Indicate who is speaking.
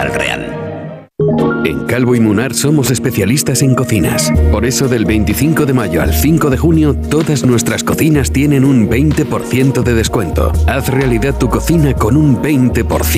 Speaker 1: Capital Real.
Speaker 2: En Calvo y Munar somos especialistas en cocinas. Por eso del 25 de mayo al 5 de junio, todas nuestras cocinas tienen un 20% de descuento. Haz realidad tu cocina con un 20%.